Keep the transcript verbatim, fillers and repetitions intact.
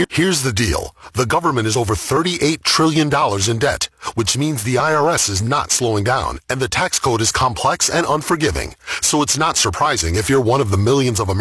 Here, here's the deal. The government is over thirty-eight trillion dollars in debt, which means the I R S is not slowing down, and the tax code is complex and unforgiving. So it's not surprising if you're one of the millions of Americans